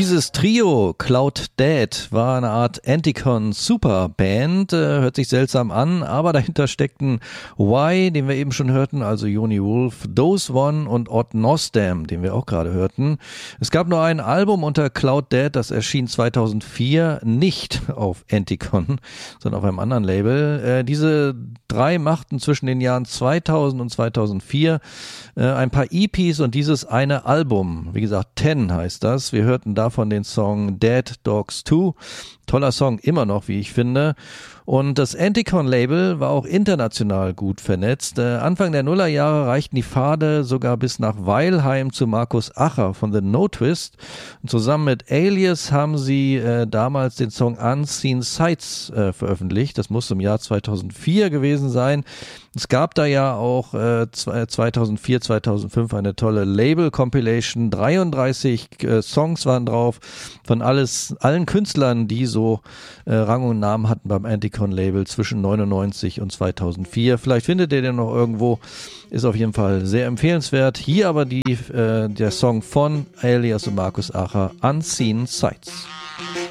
Dieses Trio, Cloud Dead, war eine Art Anticon Superband, hört sich seltsam an, aber dahinter steckten Y, den wir eben schon hörten, also Yoni Wolf, Dose One und Odd Nosdam, den wir auch gerade hörten. Es gab nur ein Album unter Cloud Dead, das erschien 2004, nicht auf Anticon, sondern auf einem anderen Label. Diese drei machten zwischen den Jahren 2000 und 2004 ein paar EPs und dieses eine Album, wie gesagt 10 heißt das. Wir hörten davon den Song Dead Dogs 2. Toller Song, immer noch, wie ich finde. Und das Anticon-Label war auch international gut vernetzt. Anfang der Nullerjahre reichten die Pfade sogar bis nach Weilheim zu Markus Acher von The No Twist. Und zusammen mit Alias haben sie damals den Song Unseen Sights veröffentlicht. Das muss im Jahr 2004 gewesen sein. Es gab da ja auch 2004, 2005 eine tolle Label-Compilation. 33 Songs waren drauf von allen Künstlern, die so Rang und Namen hatten beim Anticon-Label zwischen 99 und 2004. Vielleicht findet ihr den noch irgendwo. Ist auf jeden Fall sehr empfehlenswert. Hier aber der Song von Alias und Markus Acher, Unseen Sights.